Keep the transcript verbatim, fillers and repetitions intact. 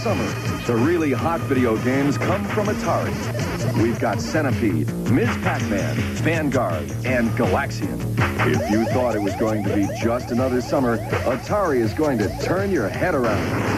summer, the really hot video games come from Atari. We've got Centipede, Miz Pac-Man, Vanguard, and Galaxian. If you thought it was going to be just another summer, Atari is going to turn your head around.